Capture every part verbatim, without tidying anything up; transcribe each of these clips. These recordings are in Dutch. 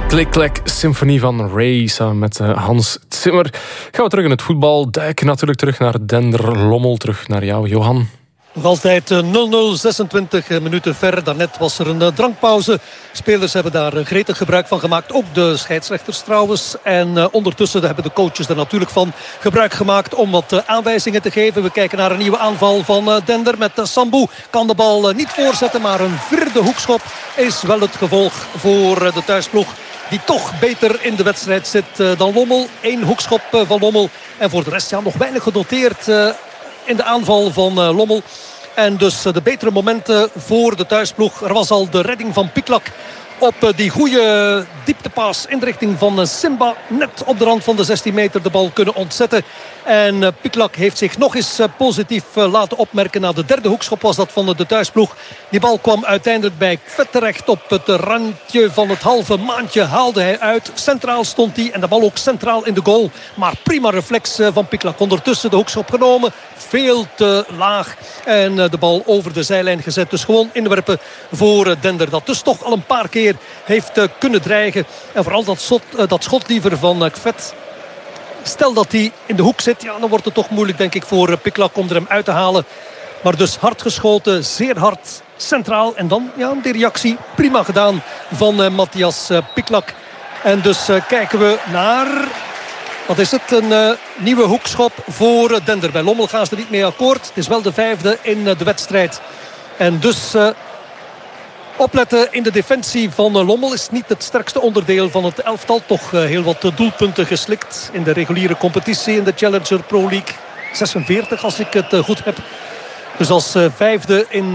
Klik-klek symfonie van Ray samen met Hans Zimmer. Gaan we terug in het voetbal. Duiken natuurlijk terug naar Dender-Lommel. Terug naar jou, Johan. Nog altijd nul nul, zesentwintig minuten ver. Daarnet was er een drankpauze. Spelers hebben daar gretig gebruik van gemaakt. Ook de scheidsrechters trouwens. En uh, ondertussen hebben de coaches er natuurlijk van gebruik gemaakt om wat uh, aanwijzingen te geven. We kijken naar een nieuwe aanval van uh, Dender met uh, Sambou. Kan de bal uh, niet voorzetten, maar een vierde hoekschop is wel het gevolg voor uh, de thuisploeg. Die toch beter in de wedstrijd zit uh, dan Lommel. Eén hoekschop uh, van Lommel. En voor de rest ja, nog weinig genoteerd uh, in de aanval van uh, Lommel. En dus uh, de betere momenten voor de thuisploeg. Er was al de redding van Piklak op uh, die goede dieptepaas in de richting van uh, Simba. Net op de rand van de zestien meter de bal kunnen ontzetten. En uh, Piklak heeft zich nog eens uh, positief uh, laten opmerken. Na de derde hoekschop was dat van uh, de thuisploeg. Die bal kwam uiteindelijk bij Kvet terecht. Op het uh, randje van het halve maandje haalde hij uit. Centraal stond hij en de bal ook centraal in de goal. Maar prima reflex uh, van Piklak. Ondertussen de hoekschop genomen. Veel te laag. En uh, de bal over de zijlijn gezet. Dus gewoon inwerpen voor uh, Dender. Dat dus toch al een paar keer heeft uh, kunnen dreigen. En vooral dat, shot, uh, dat schot liever van uh, Kvet. Stel dat hij in de hoek zit, ja, dan wordt het toch moeilijk denk ik voor uh, Piklak om er hem uit te halen. Maar dus hard geschoten, zeer hard, centraal. En dan ja, de reactie prima gedaan van uh, Matthias uh, Piklak. En dus uh, kijken we naar... Wat is het? Een uh, nieuwe hoekschop voor uh, Dender. Bij Lommel gaan ze er niet mee akkoord. Het is wel de vijfde in uh, de wedstrijd. En dus... Uh, Opletten in de defensie van Lommel is niet het sterkste onderdeel van het elftal. Toch heel wat doelpunten geslikt in de reguliere competitie in de Challenger Pro League. zesenveertig als ik het goed heb. Dus als vijfde in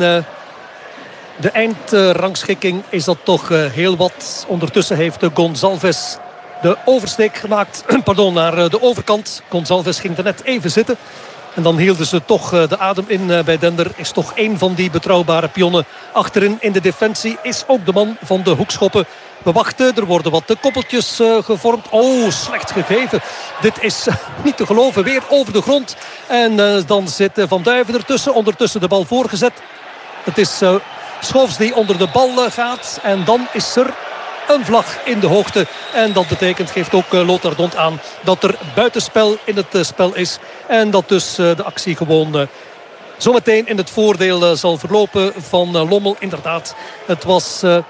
de eindrangschikking is dat toch heel wat. Ondertussen heeft Gonçalves de oversteek gemaakt pardon, naar de overkant. Gonçalves ging er net even zitten. En dan hielden ze toch de adem in bij Dender. Is toch één van die betrouwbare pionnen achterin in de defensie. Is ook de man van de hoekschoppen. We wachten, er worden wat koppeltjes uh, gevormd. Oh, slecht gegeven. Dit is uh, niet te geloven. Weer over de grond. En uh, dan zit uh, Van Duiven ertussen. Ondertussen de bal voorgezet. Het is uh, Schoofs die onder de bal uh, gaat. En dan is er... een vlag in de hoogte. En dat betekent, geeft ook uh, Lothar Dont aan... dat er buitenspel in het uh, spel is. En dat dus uh, de actie gewoon... Uh, zometeen in het voordeel uh, zal verlopen van uh, Lommel. Inderdaad, het was... Uh,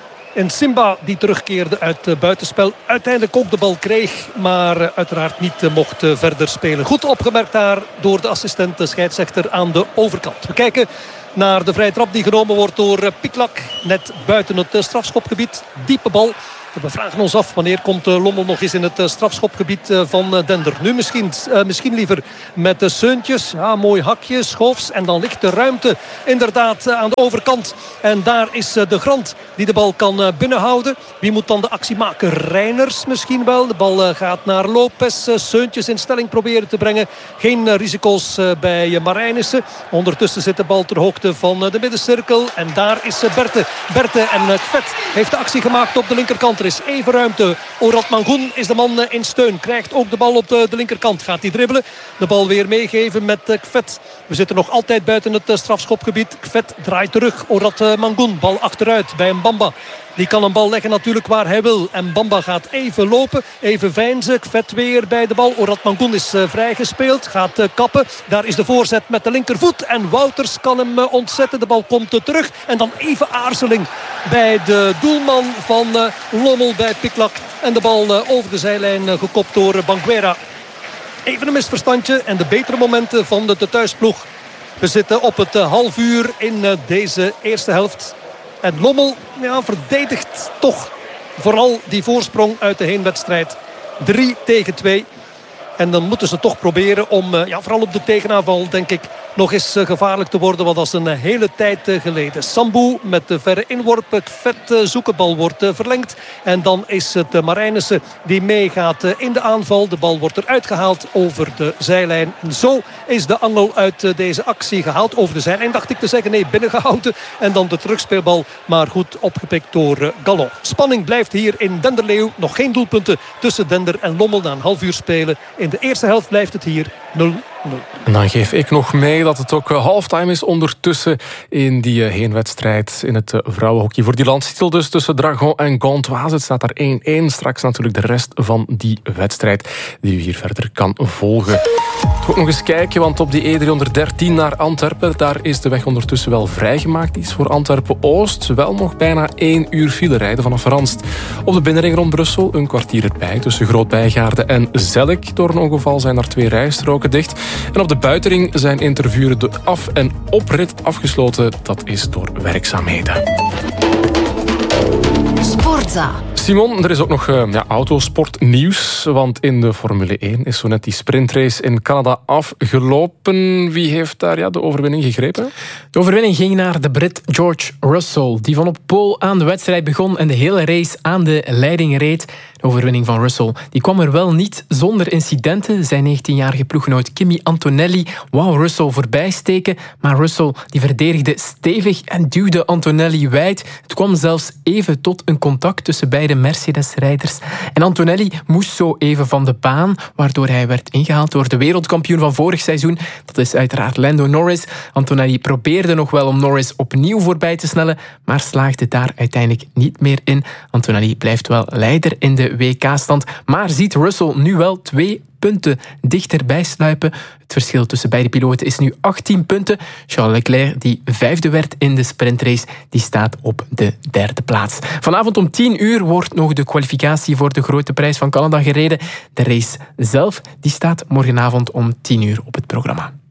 En Simba die terugkeerde uit uh, buitenspel. Uiteindelijk ook de bal kreeg. Maar uh, uiteraard niet uh, mocht uh, verder spelen. Goed opgemerkt daar door de assistent de scheidsrechter aan de overkant. We kijken naar de vrije trap die genomen wordt door uh, Piklak. Net buiten het uh, strafschopgebied. Diepe bal. We vragen ons af wanneer komt uh, Lommel nog eens in het uh, strafschopgebied uh, van uh, Dender. Nu misschien, uh, misschien liever met de Seuntjes. Ja, mooi hakje, Schoofs. En dan ligt de ruimte inderdaad uh, aan de overkant. En daar is uh, de Grant die de bal kan uh, binnenhouden. Wie moet dan de actie maken? Reiners misschien wel. De bal uh, gaat naar Lopez. Uh, Seuntjes in stelling proberen te brengen. Geen uh, risico's uh, bij uh, Marijnissen. Ondertussen zit de bal ter hoogte van uh, de middencirkel. En daar is uh, Berthe. Berthe en uh, Kvet heeft de actie gemaakt op de linkerkant. Er is even ruimte. Orad Mangoen is de man uh, in steun. Krijgt ook de bal op de, de linkerkant. Gaat hij dribbelen. De bal weer meegeven met uh, Kvet. We zitten nog altijd buiten het uh, strafschopgebied. Kvet draait terug. Orad uh, Mangoen. Bal achteruit bij een Bamba. Die kan een bal leggen natuurlijk waar hij wil. En Bamba gaat even lopen. Even veinzen. Kvet weer bij de bal. Orad Mangoen is uh, vrijgespeeld. Gaat uh, kappen. Daar is de voorzet met de linkervoet. En Wouters kan hem uh, ontzetten. De bal komt uh, terug. En dan even aarzeling bij de doelman van uh, Lommel bij Piklak. En de bal uh, over de zijlijn uh, gekopt door uh, Banguera. Even een misverstandje. En de betere momenten van de, de thuisploeg. We zitten op het uh, half uur in uh, deze eerste helft. En Lommel ja, verdedigt toch vooral die voorsprong uit de heenwedstrijd. drie tegen twee. En dan moeten ze toch proberen om, ja, vooral op de tegenaanval denk ik, nog eens gevaarlijk te worden. Want dat is een hele tijd geleden. Sambou met de verre inworp. Kvet zoeken. Bal wordt verlengd. En dan is het Marijnissen die meegaat in de aanval. De bal wordt eruit gehaald over de zijlijn. En zo is de angel uit deze actie gehaald. Over de zijlijn dacht ik te zeggen. Nee, binnengehouden. En dan de terugspeelbal. Maar goed opgepikt door Gallon. Spanning blijft hier in Denderleeuw. Nog geen doelpunten tussen Dender en Lommel na een half uur spelen. In de eerste helft blijft het hier nul nul. En dan geef ik nog mee dat het ook halftime is ondertussen in die heenwedstrijd in het vrouwenhockey. Voor die landstitel dus tussen Dragon en Gantoise. Het staat daar één-één. Straks natuurlijk de rest van die wedstrijd die u hier verder kan volgen. Ook nog eens kijken, want op die E driehonderddertien naar Antwerpen, daar is de weg ondertussen wel vrijgemaakt. Die is voor Antwerpen-Oost wel nog bijna één uur file rijden vanaf Ranst. Op de binnenring rond Brussel een kwartier erbij tussen Groot-Bijgaarde en Zellik. Door een ongeval zijn er twee rijstroken dicht. En op de buitenring zijn intervuren de af- en oprit afgesloten. Dat is door werkzaamheden. Sportza. Simon, er is ook nog uh, ja, autosportnieuws. Want in de Formule één is zo net die sprintrace in Canada afgelopen. Wie heeft daar ja, de overwinning gegrepen? De overwinning ging naar de Brit George Russell, die van op pole aan de wedstrijd begon en de hele race aan de leiding reed. De overwinning van Russell die kwam er wel niet zonder incidenten. Zijn negentienjarige ploeggenoot Kimi Antonelli wou Russell voorbij steken, maar Russell die verdedigde stevig en duwde Antonelli wijd. Het kwam zelfs even tot een contact tussen beide Mercedes-rijders. En Antonelli moest zo even van de baan, waardoor hij werd ingehaald door de wereldkampioen van vorig seizoen. Dat is uiteraard Lando Norris. Antonelli probeerde nog wel om Norris opnieuw voorbij te snellen, maar slaagde daar uiteindelijk niet meer in. Antonelli blijft wel leider in de W K-stand, maar ziet Russell nu wel twee punten dichterbij sluipen. Het verschil tussen beide piloten is nu achttien punten. Charles Leclerc, die vijfde werd in de sprintrace, die staat op de derde plaats. Vanavond om tien uur wordt nog de kwalificatie voor de Grote Prijs van Canada gereden. De race zelf die staat morgenavond om tien uur op het programma.